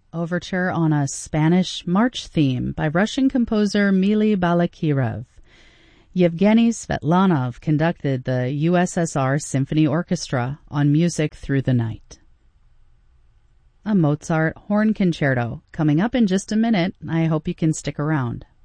Overture on a Spanish march theme by Russian composer Mili Balakirev. Yevgeny Svetlanov conducted the USSR Symphony Orchestra on Music Through the Night. A Mozart horn concerto coming up in just a minute. I hope you can stick around.